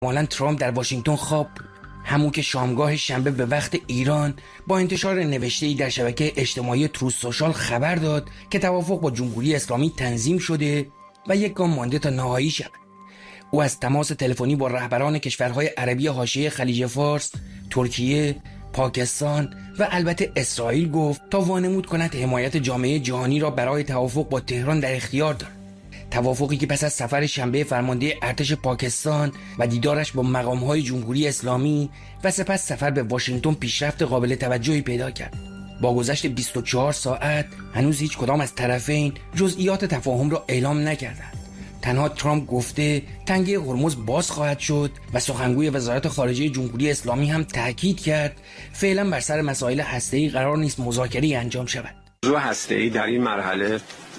احتمالاً ترامپ در واشنگتن خواب بود، همون که شامگاه شنبه به وقت ایران با انتشار نوشته‌ای در شبکه اجتماعی تروث سوشال خبر داد که توافق با جمهوری اسلامی تنظیم شده و یک گام مانده تا نهایی شود. او از تماس تلفنی با رهبران کشورهای عربی حاشیه خلیج فارس، ترکیه، پاکستان و البته اسرائیل گفت تا وانمود کند حمایت جامعه جهانی را برای توافق با تهران در اختیار دارد. توافقی که پس از سفر شنبه فرمانده ارتش پاکستان و دیدارش با مقام‌های جمهوری اسلامی و سپس سفر به واشنگتن پیشرفت قابل توجهی پیدا کرد. با گذشت 24 ساعت هنوز هیچ کدام از طرفین جزئیات تفاهم را اعلام نکردند. تنها ترامپ گفته تنگه هرمز باز خواهد شد و سخنگوی وزارت خارجه جمهوری اسلامی هم تاکید کرد فعلا بر سر مسائل هسته‌ای قرار نیست مذاکره انجام شود. موضوع هسته‌ای در این مرحله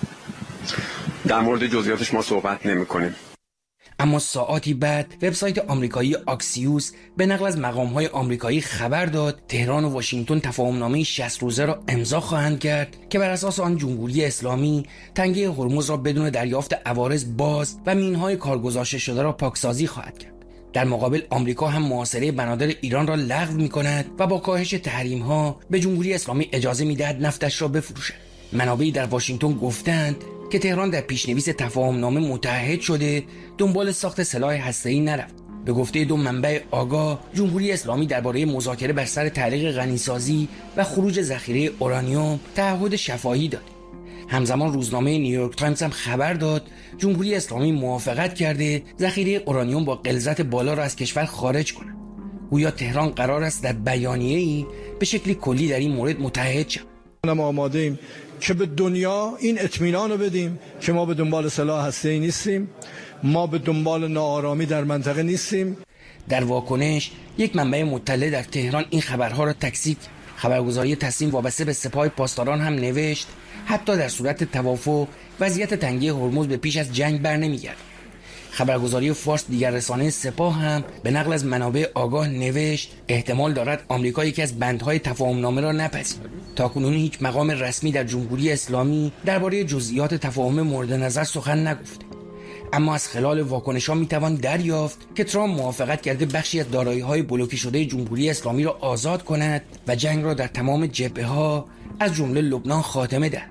در مورد جزئیاتش ما صحبت نمی‌کنیم. اما ساعاتی بعد وبسایت آمریکایی آکسیوس به نقل از مقام‌های آمریکایی خبر داد تهران و واشنگتن تفاهمنامه 60 روزه را امضا خواهند کرد که بر اساس آن جمهوری اسلامی تنگه هرمز را بدون دریافت عوارض باز و مین‌های کارگذاشته شده را پاکسازی خواهد کرد. در مقابل آمریکا هم محاصره بنادر ایران را لغو می‌کند و با کاهش تحریم‌ها به جمهوری اسلامی اجازه می‌دهد نفتش را بفروشد. منابعی در واشنگتن گفتند که تهران در پیشنویس تفاهمنامه متعهد شده دنبال ساخت سلاح هسته‌ای نرفت. به گفته دو منبع آگاه، جمهوری اسلامی درباره مذاکره بر سر تعلیق غنیسازی و خروج ذخیره اورانیوم تعهد شفاهی داد. همزمان روزنامه نیویورک تایمز هم خبر داد جمهوری اسلامی موافقت کرده ذخیره اورانیوم با غلظت بالا را از کشور خارج کند. گویا تهران قرار است در بیانیه‌ای به شکلی کلی در این مورد متحد شود. ما آماده ایم که به دنیا این اطمینان رو بدیم که ما به دنبال سلاح هسته‌ای نیستیم، ما به دنبال ناآرامی در منطقه نیستیم. در واکنش یک منبع مطلع در تهران این خبرها را تکذیب کرد. خبرگزاری تسنیم وابسته به سپاه پاسداران هم نوشت حتی در صورت توافق وضعیت تنگه هرمز به پیش از جنگ برنمیگرد. خبرگزاری فارس دیگر رسانه سپاه هم به نقل از منابع آگاه نوشت احتمال دارد آمریکا یکی از بندهای تفاهمنامه را نپذیرد. تاکنون هیچ مقام رسمی در جمهوری اسلامی درباره جزئیات تفاهم مورد نظر سخن نگفته. اما از خلال واکنش‌ها میتوان دریافت که ترامپ موافقت کرده بخشی از دارایی‌های بلوکه شده جمهوری اسلامی را آزاد کند و جنگ را در تمام جبهه‌ها از جمله لبنان خاتمه دهد.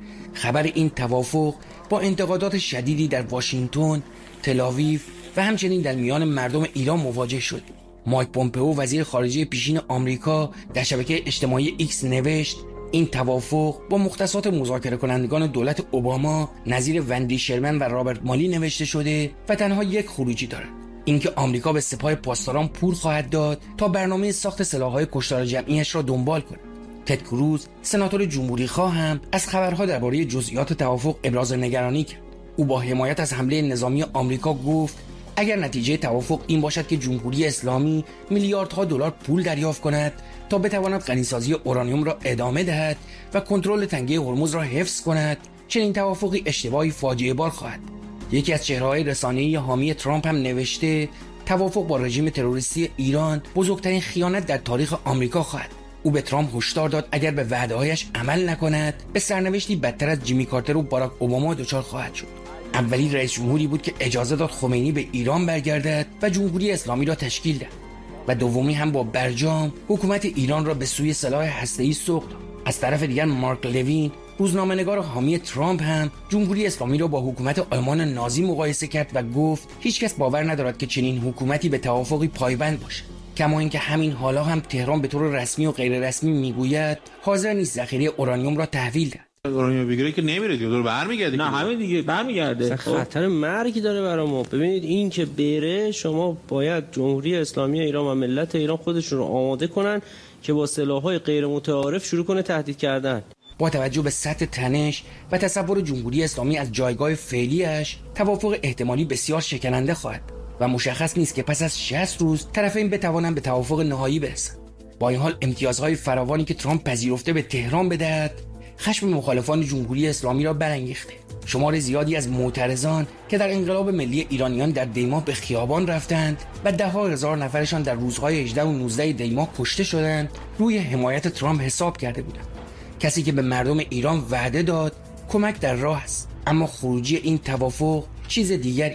خبر این توافق با انتقادات شدیدی در واشنگتن، تل‌آویو و همچنین در میان مردم ایران مواجه شد. مایک پومپئو وزیر خارجه پیشین آمریکا در شبکه اجتماعی ایکس نوشت این توافق با مختصات مذاکره کنندگان دولت اوباما نظیر وندی شرمن و رابرت مالی نوشته شده و تنها یک خروجی دارد، اینکه آمریکا به سپاه پاسداران پول خواهد داد تا برنامه ساخت سلاح‌های کشتار جمعیش را دنبال کند. تد کروز سناتور جمهوری‌خواه هم از خبرها درباره جزئیات توافق ابراز نگرانی کرد. او با حمایت از حمله نظامی آمریکا گفت اگر نتیجه توافق این باشد که جمهوری اسلامی میلیاردها دلار پول دریافت کند تا بتواند غنیسازی اورانیوم را ادامه دهد و کنترل تنگه هرمز را حفظ کند، چنین توافقی اشتباهی فاجعه بار خواهد. یکی از چهره‌های رسانه‌ای حامی ترامپ هم نوشته توافق با رژیم تروریستی ایران بزرگترین خیانت در تاریخ آمریکا خواهد. او به ترامپ هشدار داد اگر به وعده‌هایش عمل نکند به سرنوشتی بدتر از جیمی کارتر و باراک اوباما دچار خواهد شد. اولی رئیس جمهوری بود که اجازه داد خمینی به ایران برگردد و جمهوری اسلامی را تشکیل دهد و دومی هم با برجام حکومت ایران را به سوی سلاح هسته‌ای سوق داد. از طرف دیگر مارک لوین روزنامه‌نگار حامی ترامپ هم جمهوری اسلامی را با حکومت آلمان نازی مقایسه کرد و گفت هیچکس باور ندارد که چنین حکومتی به توافقی پایبند باشد. کما اینکه همین حالا هم تهران به طور رسمی و غیر رسمی میگوید حاضر نیست ذخیره اورانیوم را تحویل دهد. اورانیوم بگیره که نمیره دیگه، دور برمیگرده. نه همین دیگه برمیگرده. خطر مرگی داره برای ما. ببینید این که بره، شما باید جمهوری اسلامی ایران و ملت ایران خودشون رو آماده کنن که با سلاح‌های غیر متعارف شروع کنه تهدید کردن. با توجه به سطح تنش و تصور جمهوری اسلامی از جایگاه فعلیش، توافق احتمالی بسیار شکننده خواهد و مشخص نیست که پس از 60 روز طرفین بتوانند به توافق نهایی برسند. با این حال امتیازهای فراوانی که ترامپ پذیرفته به تهران بدهد، خشم مخالفان جمهوری اسلامی را برانگیخته. شمار زیادی از معترضان که در انقلاب ملی ایرانیان در دیماه به خیابان رفتند و ده‌ها هزار نفرشان در روزهای 18 و 19 دیماه کشته شدند، روی حمایت ترامپ حساب کرده بودند. کسی که به مردم ایران وعده داد کمک در راه است، اما خروجی این توافق چیز دیگری است.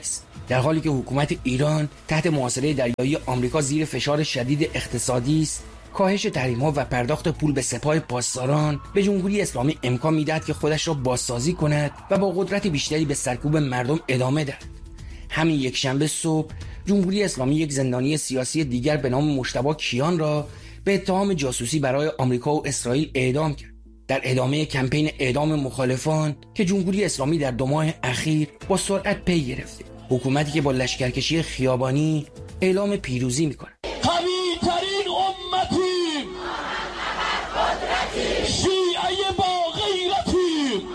در حالی که حکومت ایران تحت محاصره دریایی آمریکا زیر فشار شدید اقتصادی است، کاهش تحریم‌ها و پرداخت پول به سپاه پاسداران به جمهوری اسلامی امکان می‌دهد که خودش را بازسازی کند و با قدرت بیشتری به سرکوب مردم ادامه دهد. همین یک شنبه صبح جمهوری اسلامی یک زندانی سیاسی دیگر به نام مجتبی کیان را به اتهام جاسوسی برای آمریکا و اسرائیل اعدام کرد. در ادامه کمپین اعدام مخالفان که جمهوری اسلامی در 2 ماه اخیر با سرعت پی گرفته، حکومتی که با لشکرکشی خیابانی اعلام پیروزی می‌کند. قوی‌ترین امتی، شیعه با غیرتی.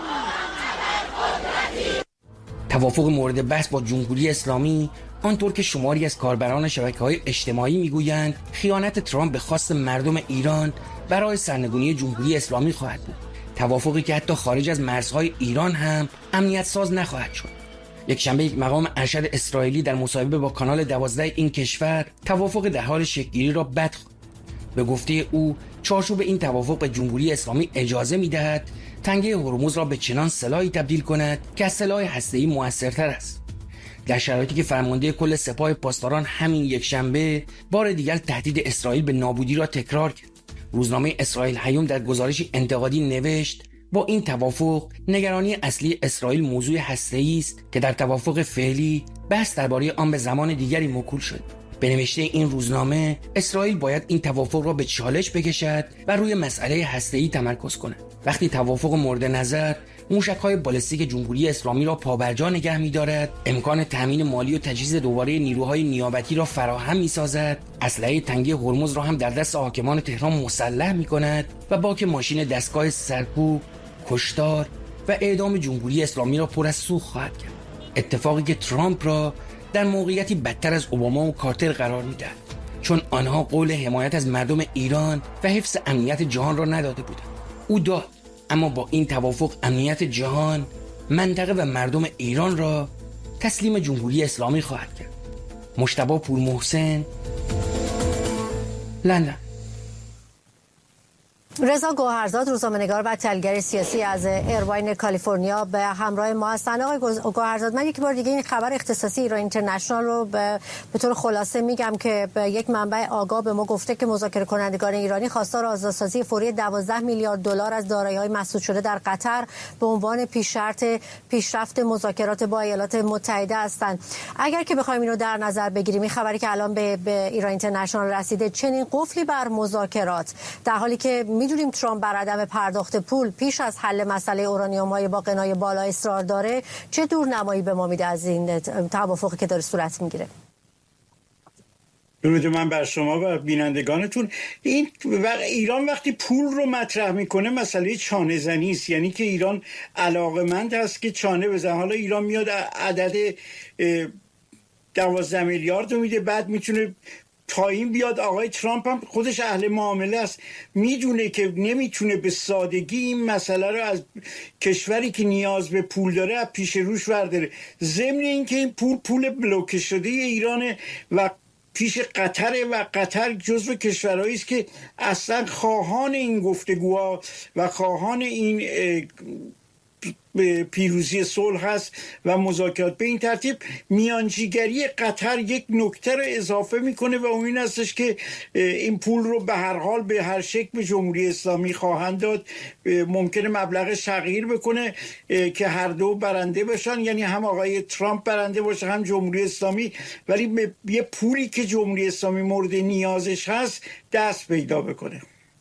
توافق مورد بحث با جمهوری اسلامی، آنطور که شماری از کاربران شبکه‌های اجتماعی میگویند، خیانت ترامپ به خواست مردم ایران برای سرنگونی جمهوری اسلامی خواهد بود. توافقی که حتی خارج از مرزهای ایران هم امنیت ساز نخواهد شد. یک شنبه یک مقام ارشد اسرائیلی در مصاحبه با کانال 12 این کشور توافق در حال شکل‌گیری را بد خواند. به گفته او، چارچوب این توافق به جمهوری اسلامی اجازه می‌دهد تنگه هرمز را به چنان سلاحی تبدیل کند که از سلاح هسته‌ای موثرتر است. در شرایطی که فرمانده کل سپاه پاسداران همین یک شنبه بار دیگر تهدید اسرائیل به نابودی را تکرار کرد. روزنامه اسرائیل هیوم در گزارشی انتقادی نوشت: با این توافق نگرانی اصلی اسرائیل موضوع هسته‌ای است که در توافق فعلی بحث درباره آن به زمان دیگری موکول شد. به نوشته این روزنامه، اسرائیل باید این توافق را به چالش بکشد و روی مسئله هسته‌ای تمرکز کند. وقتی توافق مورد نظر موشک‌های بالستیک جمهوری اسلامی را پابرجا نگه می‌دارد، امکان تامین مالی و تجهیز دوباره نیروهای نیابتی را فراهم می‌سازد، اسلحه تنگی هرمز را هم در دست حاکمان تهران مسلح می‌کند و باک ماشین دستگاه سرکوب، کشتار و اعدام جمهوری اسلامی را پر از سوخت خواهد کرد. اتفاقی که ترامپ را در موقعیتی بدتر از اوباما و کارتر قرار می‌دهد، چون آنها قول حمایت از مردم ایران و حفظ امنیت جهان را نداده بودند. او داد، اما با این توافق امنیت جهان، منطقه و مردم ایران را تسلیم جمهوری اسلامی خواهد کرد. مجتبی پورمحسن، لندن. رضا گوهرزاد، روزنامه‌نگار و تحلیلگر سیاسی از ایرواین کالیفرنیا به همراه ما هستند. آقای گوهرزاد، من یک بار دیگه این خبر اختصاصی ایران اینترنشنال رو به طور خلاصه میگم که یک منبع آگاه به ما گفته که مذاکره کنندگان ایرانی خواستار آزادسازی فوری 12 میلیارد دلار از دارایی‌های مسدود شده در قطر به عنوان پیش‌شرط پیشرفت مذاکرات با ایالات متحده هستند. اگر که بخوایم اینو در نظر بگیریم، این خبری که الان به ایران اینترنشنال رسیده چنین قفلی بر مذاکرات، در حالی که میدونیم ترامپ بر عدم پرداخت پول پیش از حل مسئله اورانیوم‌های با قنای بالا اصرار داره، چه دورنمایی به ما میده از این توافقی که داره صورت میگیره؟ درود من بر شما و بینندگانتون. ایران وقتی پول رو مطرح میکنه مسئله چانه زنی است، یعنی که ایران علاقمند هست که چانه بزنه. حالا ایران میاد عدد 12 میلیارد رو میده، بعد میتونه تا این بیاد. آقای ترامپ هم خودش اهل معامله است، میدونه که نمیتونه به سادگی این مسئله رو از کشوری که نیاز به پول داره از پیش روش برداره. ضمن اینکه این پول بلوکه شده ایرانه و پیش قطره و قطر جزو کشورهایی است که اصلا خواهان این گفتگوها و خواهان این پیروزی صلح هست و مذاکرات. به این ترتیب میانجیگری قطر یک نکته رو اضافه میکنه و این هستش که این پول رو به هر حال به هر شکل به جمهوری اسلامی خواهند داد. ممکنه مبلغ صغیر بکنه که هر دو برنده باشن، یعنی هم آقای ترامپ برنده باشه هم جمهوری اسلامی، ولی یه پولی که جمهوری اسلامی مورد نیازش هست دست پیدا بکنه.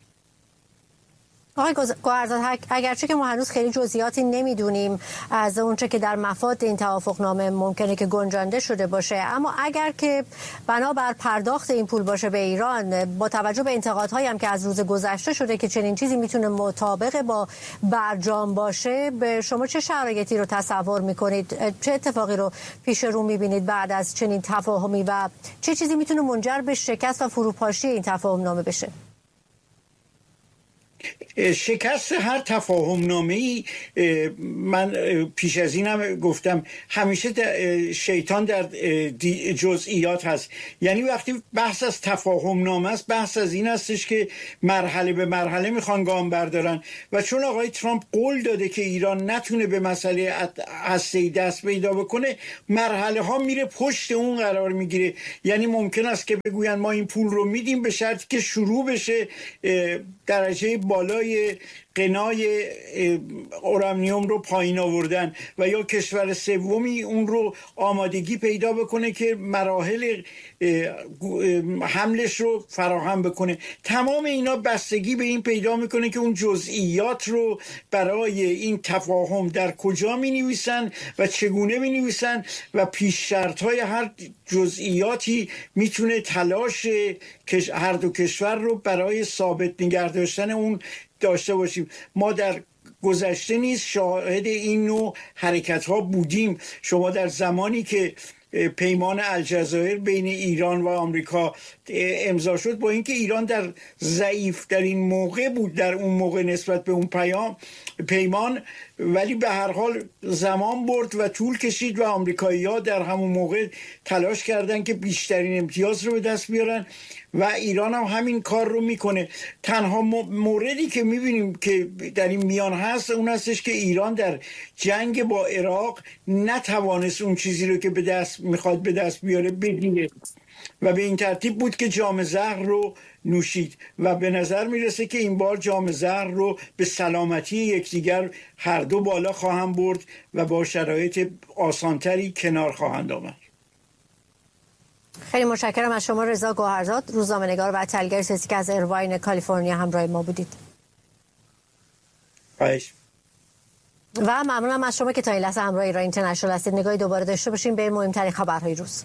آقای گوهرزاد، اگرچه که ما هنوز خیلی جزئیاتی نمیدونیم از اونچه که در مفاد این توافقنامه ممکنه که گنجانده شده باشه، اما اگر که بنابر پرداخت این پول باشه به ایران، با توجه به انتقادهایی هم که از روز گذشته شده که چنین چیزی میتونه مطابق با برجام باشه، به شما چه شرایطی رو تصور میکنید؟ چه اتفاقی رو پیش رو میبینید بعد از چنین تفاهمی و چه چیزی میتونه منجر به شکست و فروپاشی این تفاهمنامه بشه؟ شکست هر تفاهم نامه‌ای، من پیش از اینم گفتم همیشه شیطان در جزئیات هست. یعنی وقتی بحث از تفاهم نامه است، بحث از این هستش که مرحله به مرحله میخوان گام بردارن و چون آقای ترامپ قول داده که ایران نتونه به مسئله هسته‌ای دست پیدا بکنه، مرحله ها میره پشت اون قرار میگیره. یعنی ممکن است که بگوین ما این پول رو میدیم به شرطی که شروع بشه درجه بالای قنای اورانیوم رو پایین آوردن و یا کشور سومی اون رو آمادگی پیدا بکنه که مراحل حملش رو فراهم بکنه. تمام اینا بستگی به این پیدا میکنه که اون جزئیات رو برای این تفاهم در کجا می نویسن و چگونه می نویسن و پیش شرط های هر جزئیاتی میتونه تلاش هر دو کشور رو برای ثابت نگه داشتن اون داشته باشیم. ما در گذشته نیز شاهد این نوع حرکت ها بودیم. شما در زمانی که پیمان الجزایر بین ایران و آمریکا امضا شد، با اینکه ایران در ضعیف در این موقع بود در اون موقع نسبت به اون پیمان، ولی به هر حال زمان برد و طول کشید و آمریکایی‌ها در همون موقع تلاش کردن که بیشترین امتیاز رو به دست بیارن و ایران هم همین کار رو میکنه. تنها موردی که میبینیم که در این میان هست اون هستش که ایران در جنگ با عراق نتوانست اون چیزی رو که میخواد به دست بیاره بگیره و به این ترتیب بود که جام زهر رو نوشید و به نظر میرسه که این بار جام زهر رو به سلامتی یکدیگر هر دو بالا خواهند برد و با شرایط آسانتری کنار خواهند آمد. خیلی متشکرم از شما رضا گوهرزاد، روزنامه‌نگار و تحلیلگر سیاسی که از ایرواین کالیفرنیا همراه ما بودید. خواهش. و ممنونم از شما که تا این لحظه همراه ایران اینترنشنال هستید. نگاهی دوباره داشته باشیم به مهمترین خبرهای روز.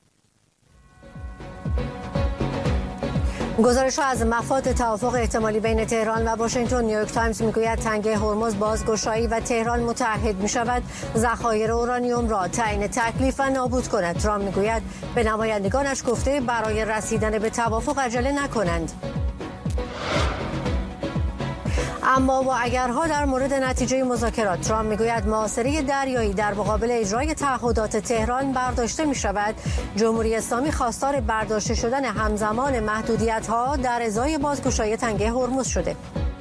گزارش‌ها از مفاد توافق احتمالی بین تهران و واشنگتن. نیویورک تایمز میگوید تنگه هرمز بازگشایی و تهران متعهد می‌شود ذخایر اورانیوم را تعیین تکلیف و نابود کند. ترامپ میگوید به نمایندگانش گفته برای رسیدن به توافق عجله نکنند. اما با اگرها در مورد نتیجه مذاکرات، ترامپ میگوید محاصره دریایی در مقابل اجرای تعهدات تهران برداشته می شود. جمهوری اسلامی خواستار برداشته شدن همزمان محدودیت‌ها در ازای بازگشایی تنگه هرمز شده.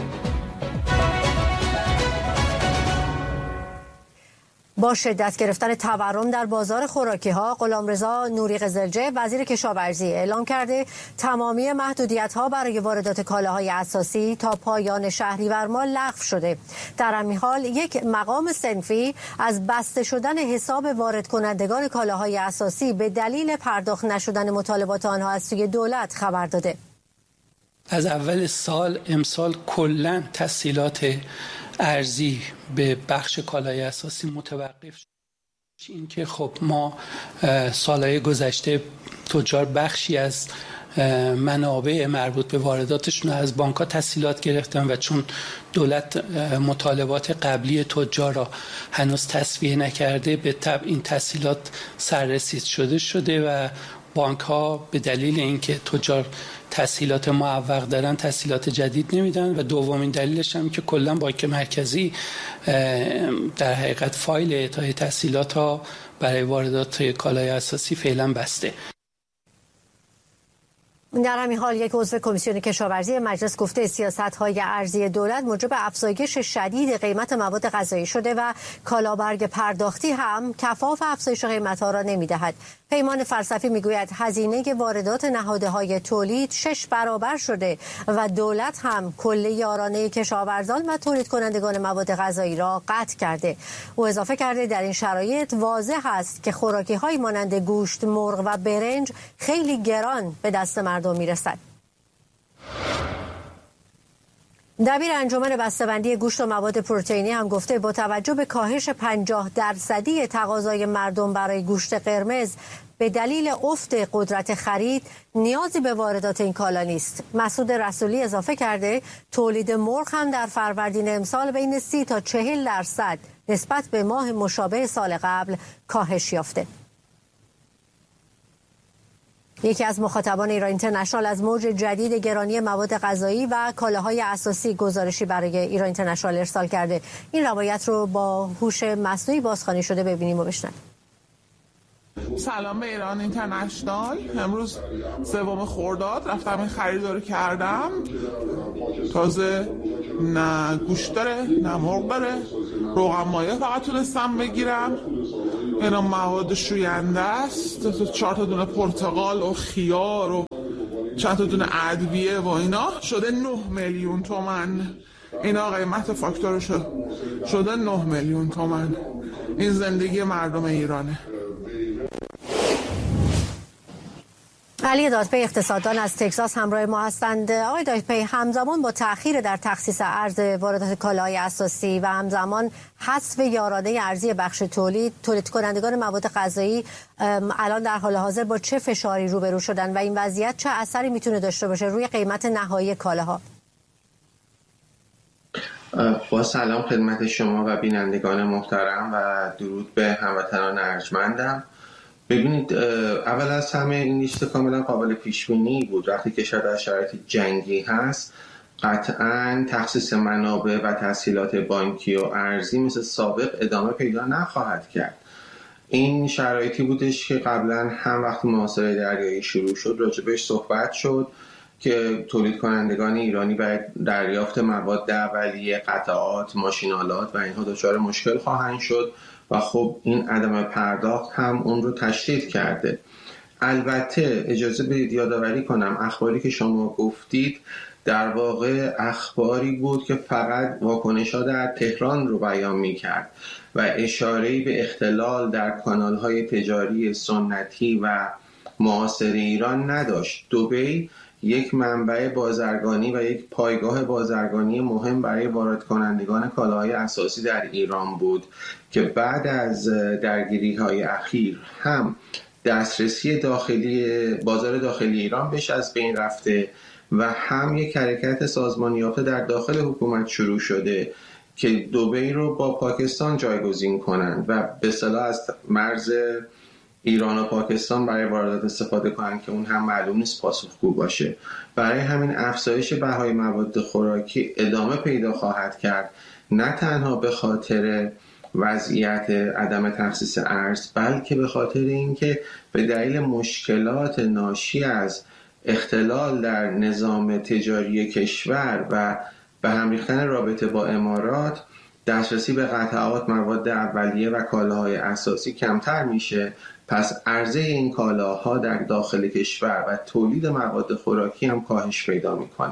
با شدت گرفتن تورم در بازار خوراکی‌ها، غلامرضا نوری قزلجه وزیر کشاورزی اعلام کرده تمامی محدودیت‌ها برای واردات کالاهای اساسی تا پایان شهریور ماه لغو شده. در همین حال یک مقام صنفی از بسته شدن حساب وارد کنندگان کالاهای اساسی به دلیل پرداخت نشدن مطالبات آنها از سوی دولت خبر داده. از اول سال امسال کلاً تسهیلات ارزی به بخش کالای اساسی متوقف شد. این که خب ما سالهای گذشته تجار بخشی از منابع مربوط به وارداتشون از بانک‌ها تسهیلات گرفتن و چون دولت مطالبات قبلی تجار را هنوز تسویه نکرده، به تبع این تسهیلات سررسید شده و بانک‌ها به دلیل اینکه تجار تسهیلات معوق دارن تسهیلات جدید نمیدن و دومین دلیلش هم که کلا بانک مرکزی در حقیقت فایل اعطای تسهیلات ها برای واردات کالای اساسی فعلا بسته. در همین حال یک عضو کمیسیون کشاورزی مجلس گفته سیاست‌های ارزی دولت موجب افزایش شدید قیمت مواد غذایی شده و کالابرگ پرداختی هم کفاف افزایش قیمت‌ها را نمی‌دهد. پیمان فلسفی میگوید هزینه واردات نهادهای تولید 6 برابر شده و دولت هم کل یارانه کشاورزان و تولید کنندگان مواد غذایی را قطع کرده. او اضافه کرده در این شرایط واضح است که خوراکی‌های مانند گوشت، مرغ و برنج خیلی گران به دست مردم میرسد. دبیر انجمن بسته‌بندی گوشت و مواد پروتئینی هم گفته با توجه به کاهش 50% تقاضای مردم برای گوشت قرمز به دلیل افت قدرت خرید نیازی به واردات این کالا نیست. مسعود رسولی اضافه کرده تولید مرغ هم در فروردین امسال بین 30 تا 40% نسبت به ماه مشابه سال قبل کاهش یافته. یکی از مخاطبان ایران اینترنشنال از موج جدید گرانی مواد غذایی و کالاهای اساسی گزارشی برای ایران اینترنشنال ارسال کرده. این روایت رو با هوش مصنوعی بازخوانی شده ببینیم و بشنویم. سلام به ایران اینترنشنال. امروز 3 خرداد رفتم این خرید رو کردم. تازه نه گوشت داره نه مرغ داره، روغن مایه فقط تونستم بگیرم. اینا مواد شوینده است، 4 تا دونه پرتقال و خیار و چند تا دونه ادویه و اینا. شده 9 میلیون تومان. اینا قیمت فاکتور شده 9 میلیون تومان. این زندگی مردم ایرانه. علی دادپی اقتصاددان از تگزاس همراه ما هستند. آقای دادپی، همزمان با تأخیر در تخصیص ارز واردات کالاهای اساسی و همزمان حذف یارانه ارزی بخش تولید کنندگان مواد غذایی الان در حال حاضر با چه فشاری روبرو شدن و این وضعیت چه اثری میتونه داشته باشه روی قیمت نهایی کالاها؟ با سلام خدمت شما و بینندگان محترم و درود به هموطنان ارجمندم. ببینید، اول از همه این لیست کاملا قابل پیش بینی بود. وقتی کشور در شرایط جنگی هست قطعاً تخصیص منابع و تسهیلات بانکی و ارزی مثل سابق ادامه پیدا نخواهد کرد. این شرایطی بودش که قبلا هم وقتی محاصره دریایی شروع شد راجبش صحبت شد که تولید کنندگان ایرانی برای دریافت مواد اولیه، قطعات، ماشین‌آلات و اینها دچار مشکل خواهند شد و خب این عدم پرداخت هم اون رو تشدید کرده. البته اجازه بدید یادآوری کنم اخباری که شما گفتید در واقع اخباری بود که فقط واکنش‌ها در تهران رو بیان می‌کرد و اشاره‌ای به اختلال در کانال‌های تجاری سنتی و معاصر ایران نداشت. دبی یک منبع بازرگانی و یک پایگاه بازرگانی مهم برای وارد کنندگان کالاهای اساسی در ایران بود که بعد از درگیری‌های اخیر هم دسترسی بازار داخلی ایران بهش از بین رفته و هم یک حرکت سازمانی یافته در داخل حکومت شروع شده که دبی رو با پاکستان جایگزین کنند و به اصطلاح از مرز ایران و پاکستان برای واردات استفاده کنند که اون هم معلوم نیست پاسخگو باشه. برای همین افزایش بهای مواد خوراکی ادامه پیدا خواهد کرد، نه تنها به خاطر وضعیت عدم تخصیص ارز بلکه به خاطر اینکه به دلیل مشکلات ناشی از اختلال در نظام تجاری کشور و به هم ریختن رابطه با امارات دسترسی به قطعات، مواد اولیه و کالاهای اساسی کمتر میشه. پس عرضه این کالاها در داخل کشور و تولید مواد خوراکی هم کاهش پیدا میکنه.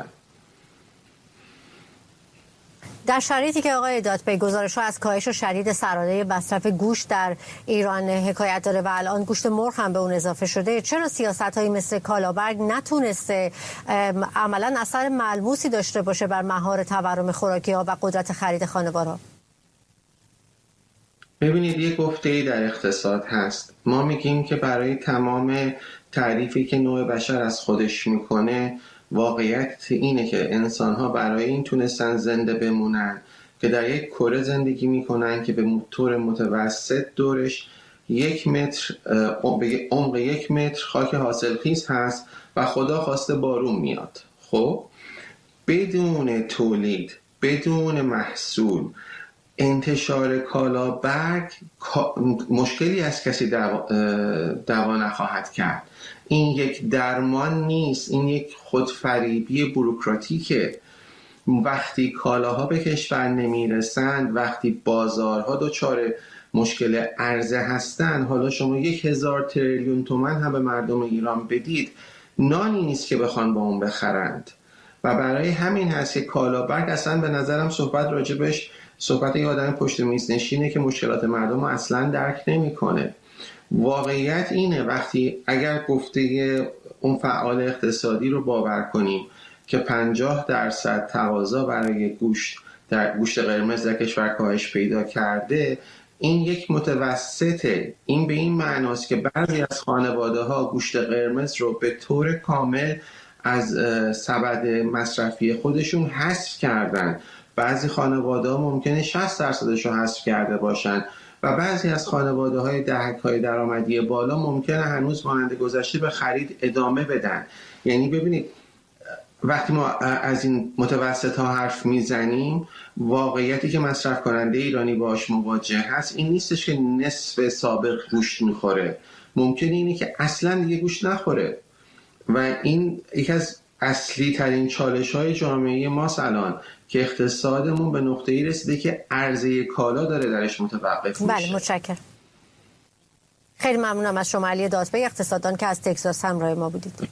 در شرایطی که آقای دادپی گزارش‌ها از کاهش شدید سرانه مصرف گوشت در ایران حکایت داره و الان گوشت مرغ هم به اون اضافه شده، چرا سیاست‌هایی مثل کالابرگ نتونسته عملاً اثر ملموسی داشته باشه بر مهار تورم خوراکی‌ها و قدرت خرید خانوارها؟ ببینید، یک گفته‌ای در اقتصاد هست. ما میگیم که برای تمام تعریفی که نوع بشر از خودش میکنه واقعیت اینه که انسان‌ها برای این تونستن زنده بمونن که در یک کره زندگی میکنن که به طور متوسط دورش 1 متر عمق 1 متر خاک حاصلخیز هست و خدا خواسته بارون میاد. خب بدون تولید، بدون محصول، انتشار کالابرگ مشکلی از کسی دوا نخواهد کرد. این یک درمان نیست، این یک خودفریبی بوروکراتیکه. وقتی کالاها به کشور نمیرسند، وقتی بازارها دچار مشکل عرضه هستند، حالا شما 1000 تریلیون تومان هم به مردم ایران بدید، نانی نیست که بخوان با اون بخرند. و برای همین هست که کالابرگ اصلا به نظرم صحبت یه آدم پشت میز نشینه که مشکلات مردم رو اصلا درک نمیکنه. واقعیت اینه وقتی اگر گفته اون فعال اقتصادی رو باور کنیم که 50% تقاضا برای گوشت قرمز در کشور کاهش پیدا کرده، این یک متوسطه. این به این معناست که بعضی از خانواده‌ها گوشت قرمز رو به طور کامل از سبد مصرفی خودشون حذف کردن. بعضی خانواده‌ها ممکنه 60% رو حذف کرده باشن و بعضی از خانواده‌های دهک‌های درآمدی بالا ممکنه هنوز مانند گذشته به خرید ادامه بدن. یعنی ببینید وقتی ما از این متوسط‌ها حرف میزنیم، واقعیتی که مصرف کننده ایرانی باهاش مواجه هست این نیستش که نصف سابق گوشت میخوره، ممکنه اینه که اصلا دیگه گوشت نخوره و این یکی از اصلی ترین چالش های جامعه ماست الان که اقتصادمون به نقطه‌ای رسیده که عرضه کالا داره درش متوقف میشه. بله متشکرم. خیلی ممنونم از شما علی دادبه اقتصاددان که از تگزاس همراه ما بودید.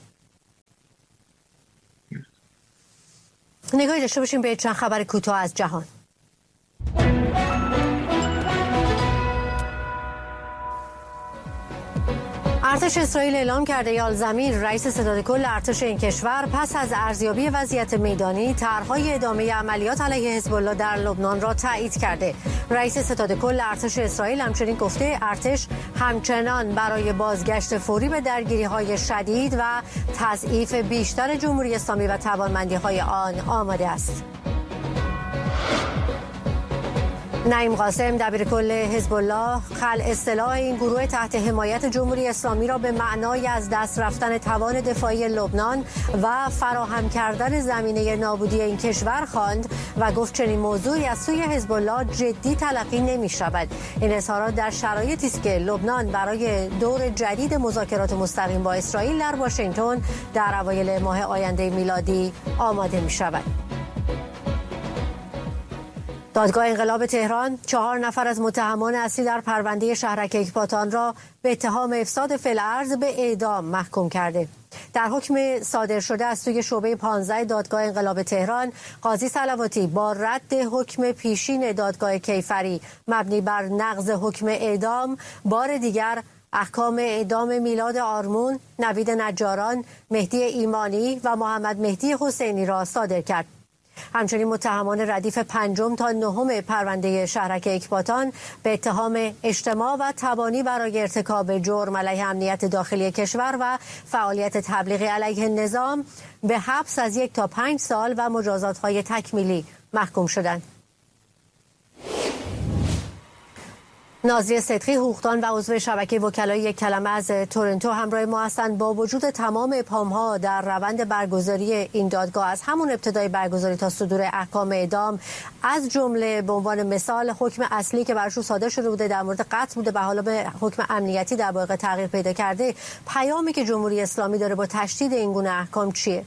نگاهی داشته باشیم به چند خبر کوتاه از جهان. ارتش اسرائیل اعلام کرده ایال زمیر رئیس ستاد کل ارتش این کشور پس از ارزیابی وضعیت میدانی طرح‌های ادامه عملیات علیه حزب الله در لبنان را تایید کرده. رئیس ستاد کل ارتش اسرائیل همچنین گفته ارتش همچنان برای بازگشت فوری به درگیری‌های شدید و تضعیف بیشتر جمهوری اسلامی و توانمندی‌های آن آماده است. نعیم قاسم دبیرکل حزب الله خلع اصطلاح این گروه تحت حمایت جمهوری اسلامی را به معنای از دست رفتن توان دفاعی لبنان و فراهم کردن زمینه نابودی این کشور خواند و گفت چنین موضوعی از سوی حزب الله جدی تلقی نمی شود. این اظهارات در شرایطی است که لبنان برای دور جدید مذاکرات مستقیم با اسرائیل در واشنگتن در اوایل ماه آینده میلادی آماده می شود. دادگاه انقلاب تهران 4 نفر از متهمان اصلی در پرونده شهرک اکباتان را به اتهام افساد فی‌الارض به اعدام محکوم کرده. در حکم صادر شده از سوی شعبه 15 دادگاه انقلاب تهران، قاضی صلواتی با رد حکم پیشین دادگاه کیفری مبنی بر نقض حکم اعدام بار دیگر احکام اعدام میلاد آرمون، نوید نجاران، مهدی ایمانی و محمد مهدی حسینی را صادر کرد. همچنین متهمان ردیف 5 تا 9 پرونده شهرک اکباتان به اتهام اجتماع و تبانی برای ارتکاب جرم علیه امنیت داخلی کشور و فعالیت تبلیغی علیه نظام به حبس از 1 تا 5 سال و مجازات‌های تکمیلی محکوم شدند. ناظری صدقی حقوقدان و عضو شبکه وکلای یک کلمه از تورنتو همراه ما هستند. با وجود تمام ابهام‌ها در روند برگزاری این دادگاه از همون ابتدای برگزاری تا صدور احکام اعدام، از جمله به عنوان مثال حکم اصلی که براشون صادر شده بوده در مورد قتل بوده و حالا به حکم امنیتی در واقع تغییر پیدا کرده، پیامی که جمهوری اسلامی داره با تشدید این گونه احکام چیه؟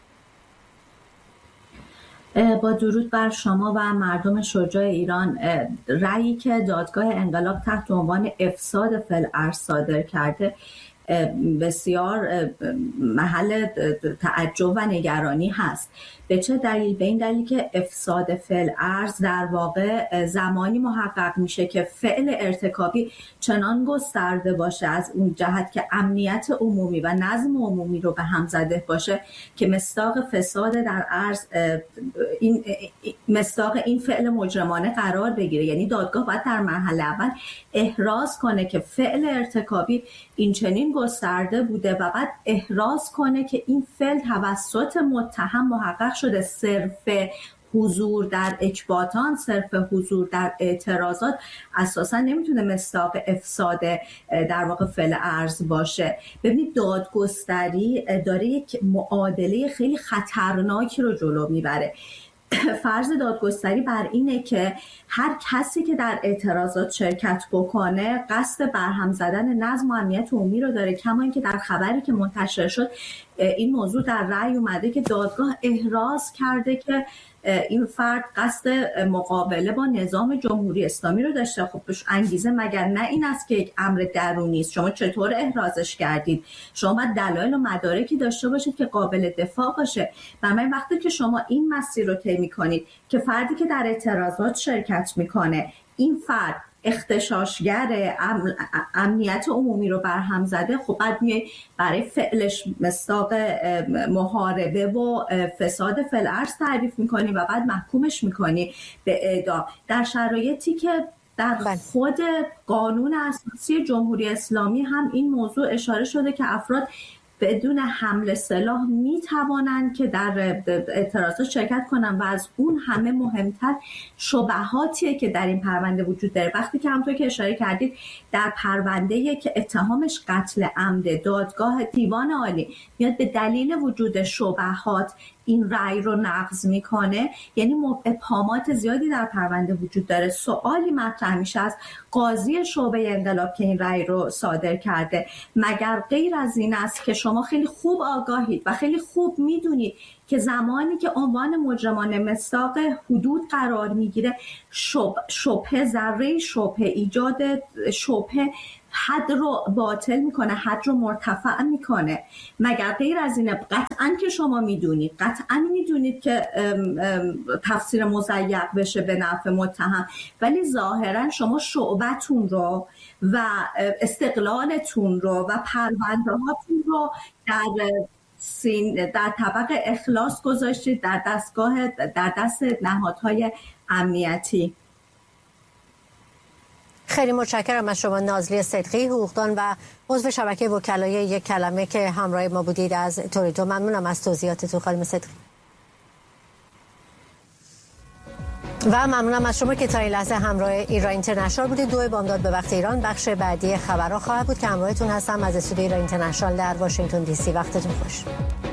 با درود بر شما و مردم شجاع ایران، رأیی که دادگاه انقلاب تحت عنوان افساد فی‌الارض صادر کرده بسیار محل تعجب و نگرانی هست. به چه دلیل؟ به این دلیل که افساد فی‌الارض در واقع زمانی محقق میشه که فعل ارتکابی چنان گسترده باشه از اون جهت که امنیت عمومی و نظم عمومی رو به هم زده باشه که مصداق فساد در ارض مصداق این فعل مجرمانه قرار بگیره. یعنی دادگاه باید در مرحله اول احراز کنه که فعل ارتکابی این چنین گسترده بوده و بعد احراز کنه که این فعل توسط متهم محقق شده. صرف حضور در اکباتان، صرف حضور در اعتراضات اساسا نمیتونه مصداق افساد در واقع فی‌الارض باشه. ببینید دادگستری داره یک معادله خیلی خطرناکی رو جلو میبره. فرض دادگستری بر اینه که هر کسی که در اعتراضات شرکت بکنه قصد برهم زدن نظم و امنیت عمومی رو داره. کما اینکه در خبری که منتشر شد این موضوع در رأی اومده که دادگاه احراز کرده که این فرد قصد مقابله با نظام جمهوری اسلامی رو داشته. خب انگیزه مگر نه این است که یک امر درونی است؟ شما چطور احرازش کردید؟ شما باید دلایل و مدارکی داشته باشید که قابل دفاع باشه. برای وقتی که شما این مسیر رو طی می‌کنید که فردی که در اعتراضات شرکت می‌کنه این فرد اغتشاشگر امنیت عمومی رو برهم زده، خب بعد میای برای فعلش مصداق محاربه و فساد فی‌الارض تعریف میکنی و بعد محکومش میکنی به اعدام، در شرایطی که در خود قانون اساسی جمهوری اسلامی هم این موضوع اشاره شده که افراد بدون حمل سلاح میتوانند که در اعتراضات شرکت کنن و از اون همه مهمتر شبهاتیه که در این پرونده وجود داره. وقتی که همونطور که اشاره کردید در پرونده که اتهامش قتل عمد، دادگاه دیوان عالی میاد به دلیل وجود شبهات این رأی رو نقض میکنه، یعنی ابهامات زیادی در پرونده وجود داره. سوالی مطرح میشه از قاضی شعبه انقلاب که این رأی رو صادر کرده، مگر غیر از این است که شما خیلی خوب آگاهید و خیلی خوب میدونید که زمانی که عنوان مجرمان مصداق حدود قرار میگیره، شبهه، ذره شبهه، ایجاد شبهه حد رو باطل میکنه، حد رو مرتفع میکنه. مگر غیر از اینه؟ قطعا که شما میدونید که تفسیر مضیق بشه به نفع متهم، ولی ظاهرا شما شعبتون رو و استقلالتون رو و پروندهاتون رو در طبق اخلاص گذاشتید در دست نهادهای امنیتی. خیلی متشکرم از شما نازلی صدقی، حقوقدان و عضو شبکه وکلای یک کلمه که همراه ما بودید از تورنتو. ممنونم از توضیحاتتون خانم صدقی. و ممنونم از شما که تا این لحظه همراه ایران اینترنشنال بودید. 2 بامداد به وقت ایران بخش بعدی خبرها خواهد بود که همراهتون هستم از استودیوی ایران اینترنشنال در واشنگتن دی سی. وقتتون خوش.